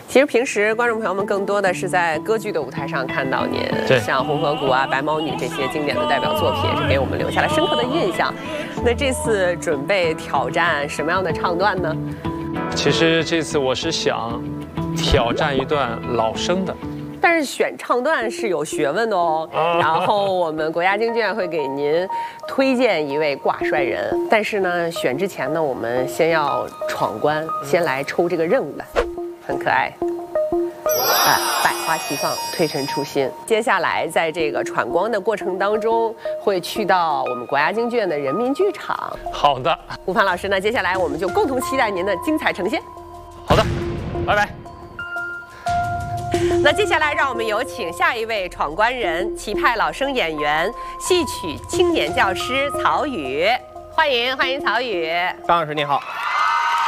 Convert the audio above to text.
其实平时观众朋友们更多的是在歌剧的舞台上看到您，像《红河谷》啊、《白毛女》这些经典的代表作品，也是给我们留下了深刻的印象。那这次准备挑战什么样的唱段呢？ 其实这次我是想挑战一段老生的。 但是选唱段是有学问的哦。然后我们国家京剧院会给您推荐一位挂帅人，但是呢，选之前呢，我们先要闯关，先来抽这个任务来，很可爱。百花齐放，推陈出新。接下来在这个闯关的过程当中，会去到我们国家京剧院的人民剧场。 好的， 吴凡老师呢，接下来我们就共同期待您的精彩呈现。 好的，拜拜。 那接下来，让我们有请下一位闯关人，齐派老生演员、戏曲青年教师曹禺，欢迎曹禺。 张老师您好。